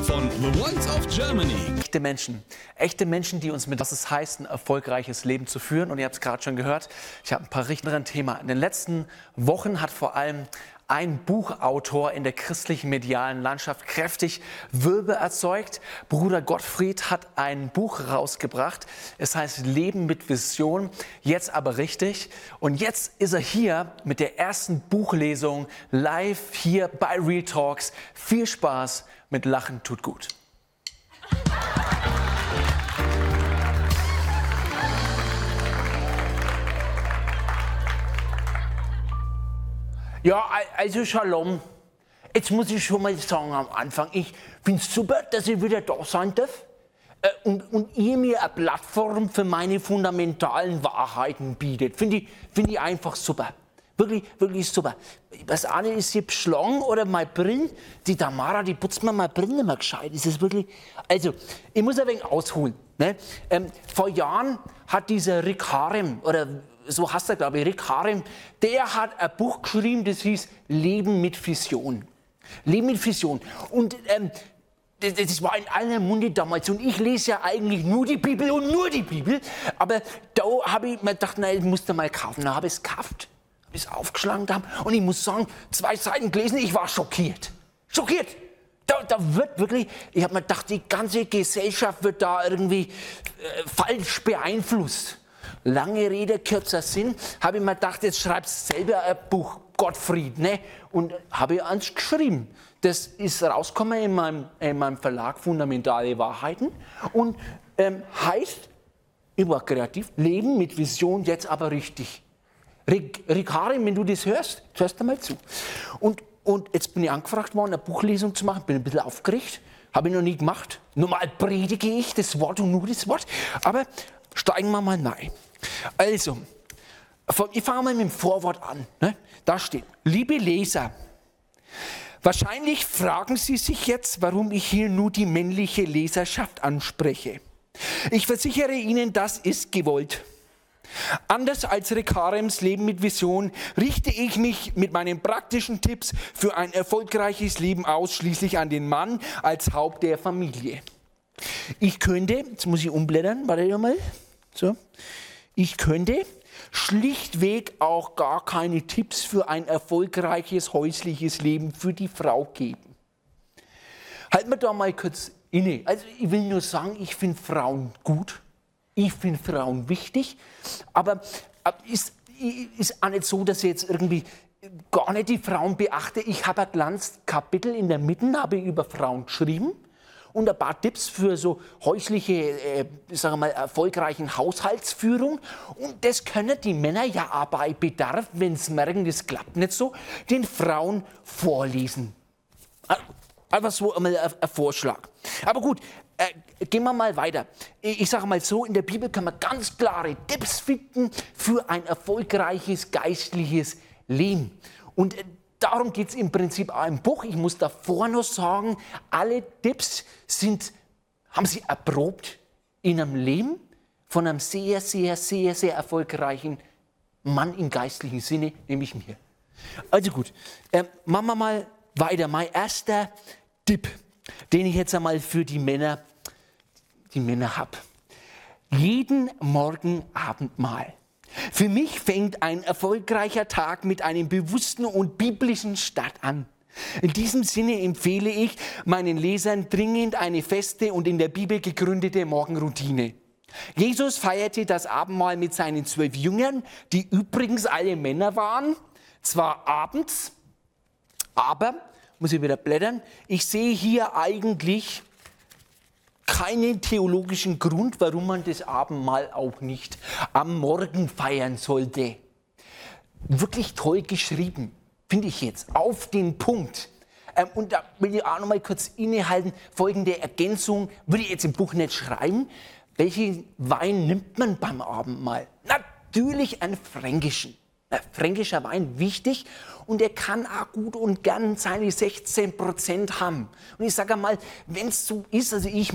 von The Voice of Germany. Echte Menschen, die uns mit was es heißt, ein erfolgreiches Leben zu führen. Und ihr habt es gerade schon gehört, ich habe ein paar richtige Themen. In den letzten Wochen hat vor allem ein Buchautor in der christlichen medialen Landschaft kräftig Wirbel erzeugt. Bruder Gottfried hat ein Buch rausgebracht. Es heißt Leben mit Vision, jetzt aber richtig. Und jetzt ist er hier mit der ersten Buchlesung live hier bei Real Talks. Viel Spaß mit Lachen tut gut. Ja, also Shalom. Jetzt muss ich schon mal sagen am Anfang, ich finde es super, dass ich wieder da sein darf und ihr mir eine Plattform für meine fundamentalen Wahrheiten bietet. Finde ich einfach super. Wirklich, wirklich super. Das eine ist hier beschlagen oder meine Brillen. Die Tamara, die putzt mir meine Brillen immer gescheit. Ist das wirklich... Also, ich muss ein wenig ausholen. Ne? Vor Jahren hat dieser Rick Harem, oder so heißt er, glaube ich, Rick Harem, der hat ein Buch geschrieben, das hieß Leben mit Vision. Leben mit Vision. Und das war in aller Munde damals. Und ich lese ja eigentlich nur die Bibel und nur die Bibel. Aber da habe ich mir gedacht, nein, ich muss da mal kaufen. Da habe ich es gekauft, habe es aufgeschlagen und ich muss sagen, 2 Seiten gelesen, ich war schockiert. Schockiert. Da wird wirklich, ich habe mir gedacht, die ganze Gesellschaft wird da irgendwie falsch beeinflusst. Lange Rede, kurzer Sinn, habe ich mir gedacht, jetzt schreibst du selber ein Buch, Gottfried, ne? Und habe ich eins geschrieben. Das ist rausgekommen in meinem Verlag Fundamentale Wahrheiten und heißt, ich war kreativ, Leben mit Vision, jetzt aber richtig. Rick Harem, wenn du das hörst da mal zu. Und jetzt bin ich angefragt worden, eine Buchlesung zu machen, bin ein bisschen aufgeregt, habe ich noch nie gemacht. Normal predige ich das Wort und nur das Wort, aber steigen wir mal rein. Also, ich fange mal mit dem Vorwort an. Ne? Da steht, liebe Leser, wahrscheinlich fragen Sie sich jetzt, warum ich hier nur die männliche Leserschaft anspreche. Ich versichere Ihnen, das ist gewollt. Anders als Rick Harems Leben mit Vision richte ich mich mit meinen praktischen Tipps für ein erfolgreiches Leben ausschließlich an den Mann als Haupt der Familie. Ich könnte, jetzt muss ich umblättern, warte mal, so. Ich könnte schlichtweg auch gar keine Tipps für ein erfolgreiches häusliches Leben für die Frau geben. Halten wir da mal kurz inne. Also ich will nur sagen, ich finde Frauen gut, ich finde Frauen wichtig, aber ist auch nicht so, dass ich jetzt irgendwie gar nicht die Frauen beachte. Ich habe ein kleines Kapitel in der Mitte, habe ich über Frauen geschrieben. Und ein paar Tipps für so häusliche, sagen wir mal, erfolgreichen Haushaltsführung. Und das können die Männer ja auch bei Bedarf, wenn sie merken, das klappt nicht so, den Frauen vorlesen. Einfach so einmal ein Vorschlag. Aber gut, gehen wir mal weiter. Ich sage mal so, in der Bibel kann man ganz klare Tipps finden für ein erfolgreiches geistliches Leben. Und darum geht es im Prinzip auch im Buch. Ich muss davor noch sagen, alle Tipps haben sie erprobt in einem Leben von einem sehr, sehr, sehr, sehr erfolgreichen Mann im geistlichen Sinne, nämlich mir. Also gut, machen wir mal weiter. Mein erster Tipp, den ich jetzt einmal für die Männer habe. Jeden Morgen Abendmahl. Für mich fängt ein erfolgreicher Tag mit einem bewussten und biblischen Start an. In diesem Sinne empfehle ich meinen Lesern dringend eine feste und in der Bibel gegründete Morgenroutine. Jesus feierte das Abendmahl mit seinen 12 Jüngern, die übrigens alle Männer waren, zwar abends, aber, muss ich wieder blättern, ich sehe hier eigentlich keinen theologischen Grund, warum man das Abendmahl auch nicht am Morgen feiern sollte. Wirklich toll geschrieben, finde ich jetzt, auf den Punkt. Und da will ich auch noch mal kurz innehalten, folgende Ergänzung würde ich jetzt im Buch nicht schreiben. Welchen Wein nimmt man beim Abendmahl? Natürlich einen fränkischen. Fränkischer Wein, wichtig, und er kann auch gut und gern seine 16% haben. Und ich sage mal, wenn es so ist, also ich